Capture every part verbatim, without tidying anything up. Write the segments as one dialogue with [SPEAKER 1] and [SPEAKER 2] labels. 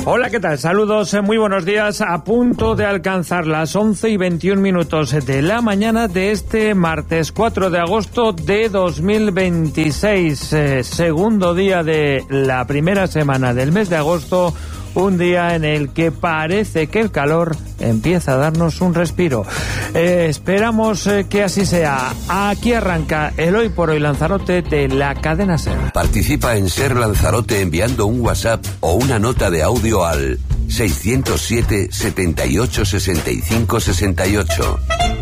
[SPEAKER 1] Hola, ¿qué tal? Saludos, muy buenos días. A punto de alcanzar las once y veintiún minutos de la mañana de este martes cuatro de agosto de dos mil veintiséis, eh, segundo día de la primera semana del mes de agosto. Un día en el que parece que el calor empieza a darnos un respiro. Eh, esperamos eh, que así sea. Aquí arranca el Hoy por Hoy Lanzarote de la cadena SER.
[SPEAKER 2] Participa en SER Lanzarote enviando un WhatsApp o una nota de audio al seiscientos siete, setenta y ocho, sesenta y cinco, sesenta y ocho.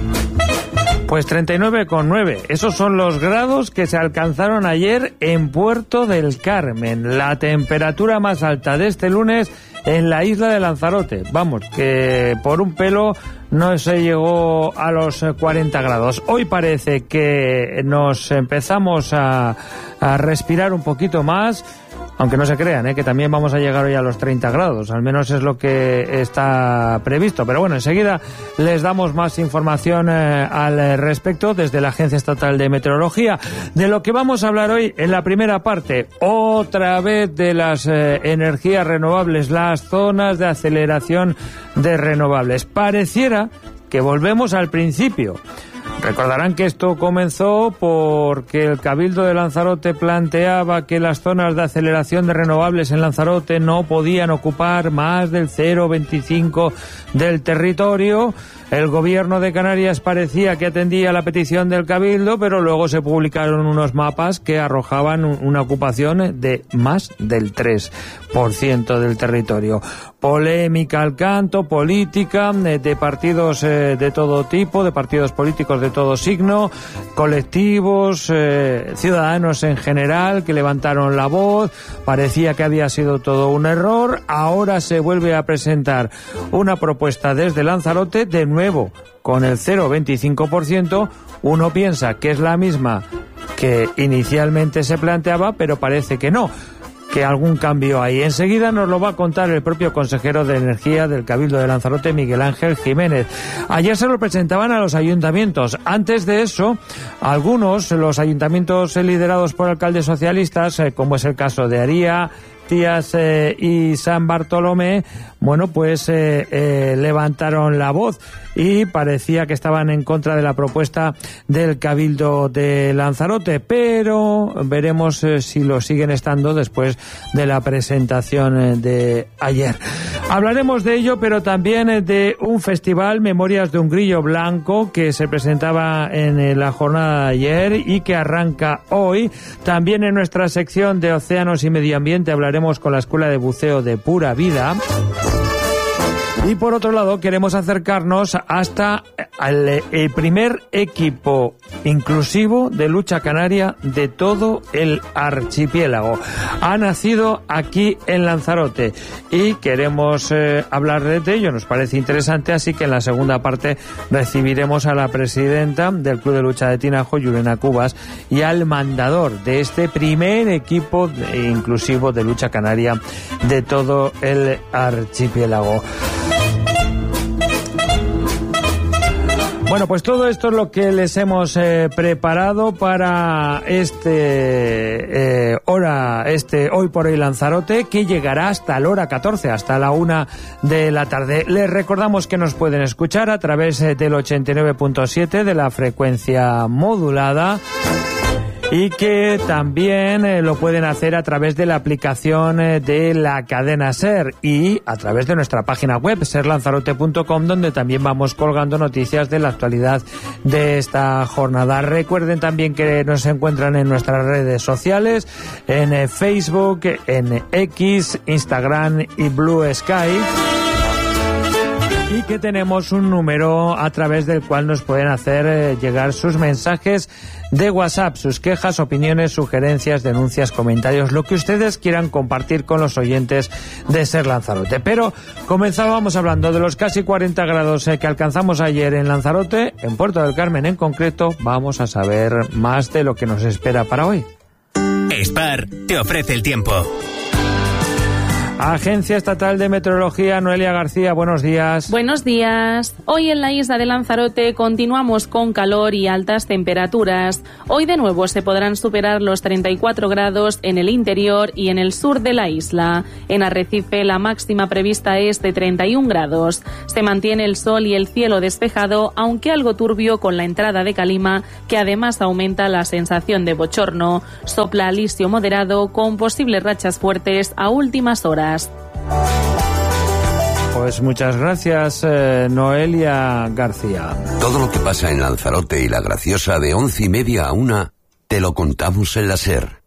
[SPEAKER 1] Pues treinta y nueve coma nueve. Esos son los grados que se alcanzaron ayer en Puerto del Carmen. La temperatura más alta de este lunes en la isla de Lanzarote. Vamos, que por un pelo no se llegó a los cuarenta grados. Hoy parece que nos empezamos a, a respirar un poquito más. Aunque no se crean, ¿eh? que también vamos a llegar hoy a los treinta grados, al menos es lo que está previsto. Pero bueno, enseguida les damos más información eh, al respecto desde la Agencia Estatal de Meteorología. De lo que vamos a hablar hoy en la primera parte, otra vez de las eh, energías renovables, las zonas de aceleración de renovables. Pareciera que volvemos al principio. Recordarán que esto comenzó porque el Cabildo de Lanzarote planteaba que las zonas de aceleración de renovables en Lanzarote no podían ocupar más del cero coma veinticinco del territorio. El gobierno de Canarias parecía que atendía la petición del Cabildo, pero luego se publicaron unos mapas que arrojaban una ocupación de más del tres por ciento del territorio. Polémica al canto, política, de partidos de todo tipo, de partidos políticos de todo signo, colectivos, eh, ciudadanos en general que levantaron la voz. Parecía que había sido todo un error. Ahora se vuelve a presentar una propuesta desde Lanzarote, de nuevo con el cero coma veinticinco por ciento. Uno piensa que es la misma que inicialmente se planteaba, pero parece que no, que algún cambio hay. Enseguida nos lo va a contar el propio consejero de Energía del Cabildo de Lanzarote, Miguel Ángel Jiménez. Ayer se lo presentaban a los ayuntamientos. Antes de eso, algunos, los ayuntamientos liderados por alcaldes socialistas, eh, como es el caso de Aría, Tías eh, y San Bartolomé, bueno, pues eh, eh, levantaron la voz y parecía que estaban en contra de la propuesta del Cabildo de Lanzarote, pero veremos eh, si lo siguen estando después de la presentación eh, de ayer. Hablaremos de ello, pero también eh, de un festival, Memorias de un Grillo Blanco, que se presentaba en eh, la jornada de ayer y que arranca hoy. También en nuestra sección de Océanos y Medio Ambiente hablaremos con la Escuela de Buceo de Pura Vida. Y por otro lado, queremos acercarnos hasta el, el primer equipo inclusivo de lucha canaria de todo el archipiélago. Ha nacido aquí en Lanzarote y queremos eh, hablar de ello. Nos parece interesante, así que en la segunda parte recibiremos a la presidenta del Club de Lucha de Tinajo, Yurena Cubas, y al mandador de este primer equipo de, inclusivo de lucha canaria de todo el archipiélago. Bueno, pues todo esto es lo que les hemos eh, preparado para este eh, hora, este Hoy por Hoy Lanzarote, que llegará hasta la hora catorce, hasta la una de la tarde. Les recordamos que nos pueden escuchar a través del ochenta y nueve punto siete de la frecuencia modulada, y que también eh, lo pueden hacer a través de la aplicación eh, de la cadena SER y a través de nuestra página web ser lanzarote punto com, donde también vamos colgando noticias de la actualidad de esta jornada. Recuerden también que nos encuentran en nuestras redes sociales, en eh, Facebook, en X, Instagram y Blue Sky, y que tenemos un número a través del cual nos pueden hacer eh, llegar sus mensajes de WhatsApp, sus quejas, opiniones, sugerencias, denuncias, comentarios, lo que ustedes quieran compartir con los oyentes de SER Lanzarote. Pero comenzábamos hablando de los casi cuarenta grados eh, que alcanzamos ayer en Lanzarote, en Puerto del Carmen en concreto. Vamos a saber más de lo que nos espera para hoy.
[SPEAKER 3] Spar te ofrece el tiempo.
[SPEAKER 1] Agencia Estatal de Meteorología, Noelia García, buenos días.
[SPEAKER 3] Buenos días. Hoy en la isla de Lanzarote continuamos con calor y altas temperaturas. Hoy de nuevo se podrán superar los treinta y cuatro grados en el interior y en el sur de la isla. En Arrecife la máxima prevista es de treinta y un grados. Se mantiene el sol y el cielo despejado, aunque algo turbio con la entrada de calima, que además aumenta la sensación de bochorno. Sopla alisio moderado con posibles rachas fuertes a últimas horas.
[SPEAKER 1] Pues muchas gracias, eh, Noelia García.
[SPEAKER 2] Todo lo que pasa en Lanzarote y La Graciosa de once y media a una, te lo contamos en la SER.